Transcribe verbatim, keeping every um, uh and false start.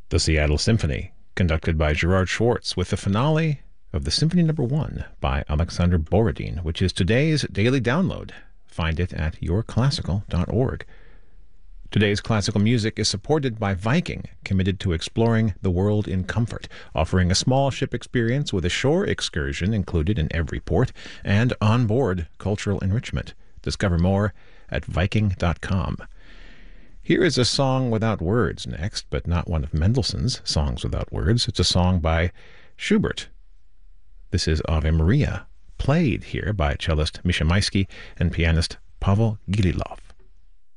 The Seattle Symphony, conducted by Gerard Schwartz, with the finale of the Symphony Number One by Alexander Borodin, which is today's daily download. Find it at your classical dot org. Today's classical music is supported by Viking, committed to exploring the world in comfort, offering a small ship experience with a shore excursion included in every port, and on-board cultural enrichment. Discover more at viking dot com. Here is a song without words next, but not one of Mendelssohn's songs without words. It's a song by Schubert. This is Ave Maria, played here by cellist Misha Maisky and pianist Pavel Gililov.